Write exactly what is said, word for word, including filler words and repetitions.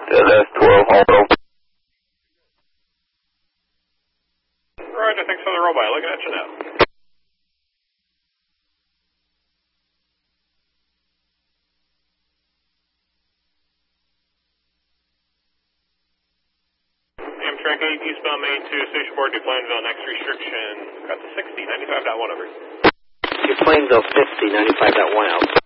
L S twelve, hold on. Roger, thanks for the robot. Looking at you now. Amtrak eight, eastbound Main two, Station four, Plainville, next restriction, got to sixty, ninety-five point one over. Plainville fifty, ninety-five point one out.